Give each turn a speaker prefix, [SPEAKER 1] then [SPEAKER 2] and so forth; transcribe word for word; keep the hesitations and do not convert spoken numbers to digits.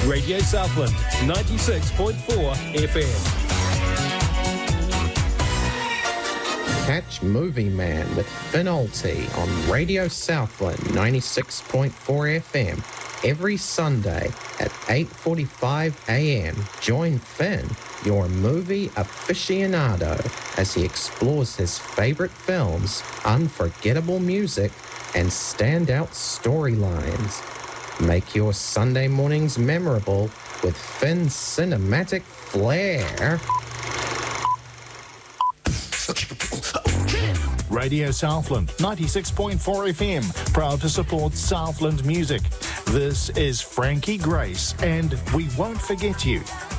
[SPEAKER 1] Radio Southland, ninety-six point four F M.
[SPEAKER 2] Catch Movie Man with Finn Olty on Radio Southland ninety-six point four F M every Sunday at eight forty-five a m. Join Finn, your movie aficionado, as he explores his favorite films, unforgettable music, and standout storylines. Make your Sunday mornings memorable with Finn's cinematic flair.
[SPEAKER 3] Radio Southland, ninety-six point four F M, proud to support Southland music. This is Frankie Grace and We Won't Forget You.